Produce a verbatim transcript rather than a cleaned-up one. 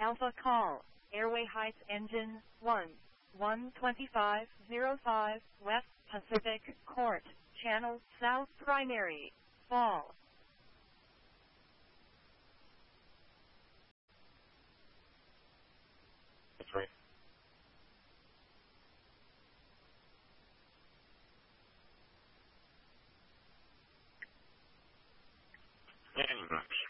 Alpha call, Airway Heights Engine one, one twenty-five oh five, West Pacific Court, Channel South Primary, fall. That's right. Anyway.